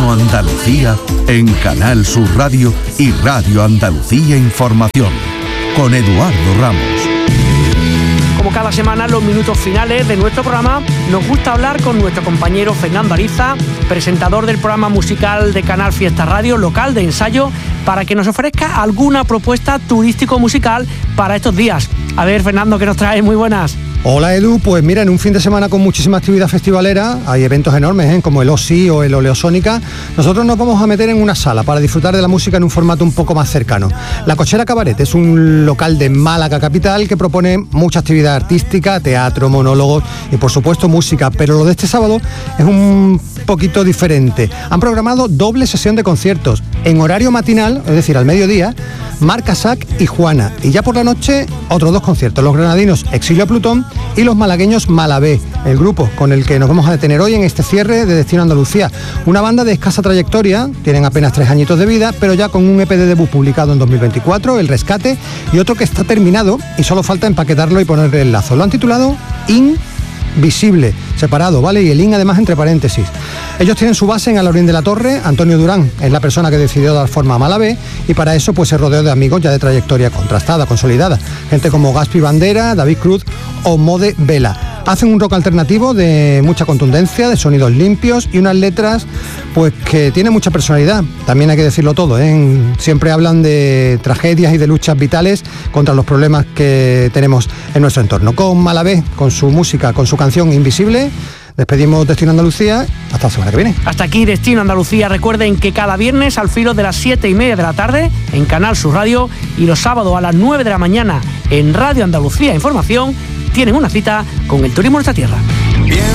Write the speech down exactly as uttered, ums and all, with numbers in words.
Verano Andalucía en Canal Sur Radio y Radio Andalucía Información, con Eduardo Ramos. Como cada semana, en los minutos finales de nuestro programa, nos gusta hablar con nuestro compañero Fernando Ariza, presentador del programa musical de Canal Fiesta Radio, local de ensayo, para que nos ofrezca alguna propuesta turístico-musical para estos días. A ver, Fernando, ¿qué nos traes? Muy buenas. Hola Edu, pues mira, en un fin de semana con muchísima actividad festivalera, hay eventos enormes, ¿eh? como el O S I o el Oleosónica. Nosotros nos vamos a meter en una sala para disfrutar de la música en un formato un poco más cercano. La Cochera Cabaret es un local de Málaga capital que propone mucha actividad artística, teatro, monólogos y por supuesto música, pero lo de este sábado es un poquito diferente. Han programado doble sesión de conciertos en horario matinal, es decir, al mediodía, Marc Casac y Juana, y ya por la noche otros dos conciertos, los granadinos Exilio a Plutón y los malagueños Malabé, el grupo con el que nos vamos a detener hoy en este cierre de Destino Andalucía. Una banda de escasa trayectoria, tienen apenas tres añitos de vida, pero ya con un E P de debut publicado en dos mil veinticuatro, El Rescate, y otro que está terminado y solo falta empaquetarlo y ponerle el lazo. Lo han titulado Invisible, separado, ¿vale? Y el in además entre paréntesis. Ellos tienen su base en Alhaurín de la Torre. Antonio Durán es la persona que decidió dar forma a Malabé y para eso pues se rodeó de amigos ya de trayectoria contrastada, consolidada. Gente como Gaspi Bandera, David Cruz o Mode Vela. Hacen un rock alternativo de mucha contundencia, de sonidos limpios y unas letras pues que tienen mucha personalidad. También hay que decirlo todo, ¿eh? Siempre hablan de tragedias y de luchas vitales contra los problemas que tenemos en nuestro entorno. Con Malabé, con su música, con su canción Invisible, despedimos Destino Andalucía. Hasta la semana que viene. Hasta aquí Destino Andalucía. Recuerden que cada viernes al filo de las siete y media de la tarde en Canal Sur Radio y los sábados a las nueve de la mañana en Radio Andalucía Información tienen una cita con el turismo en nuestra tierra. Bien.